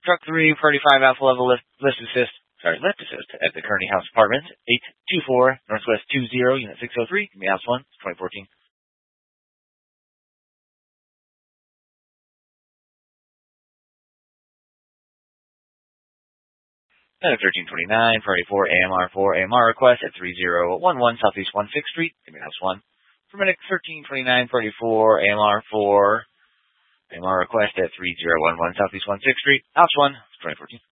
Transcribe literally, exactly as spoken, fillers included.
Truck three, Party five, Alpha Level, lift, lift assist, sorry, lift assist at the Kearney House Apartments, eight two four, Northwest two zero, Unit six oh three, give me House one, twenty fourteen. And thirteen twenty-nine, Party four, A M R four, A M R request at three zero one one Southeast one sixth Street, give me House one. Permit thirteen twenty-nine, Party four, A M R four, A M R request at three zero one one Southeast one sixth Street, House one, twenty fourteen.